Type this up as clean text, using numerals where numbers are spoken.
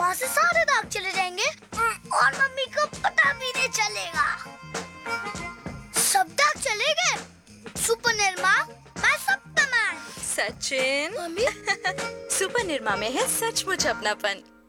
यहाँ से सारे दाग चले जाएंगे और मम्मी को पता भी नहीं चलेगा। सब दाग चले गए। सुपर निर्मा, मैं Superman. Sachin mummy super Nirma में है सचमुच अपनापन।